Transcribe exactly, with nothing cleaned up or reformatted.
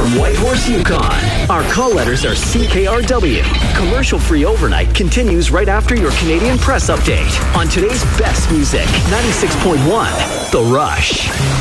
from Whitehorse, Yukon. Our call letters are C K R W. Commercial-free overnight continues right after your Canadian Press update on today's best music. ninety-six point one, The Rush.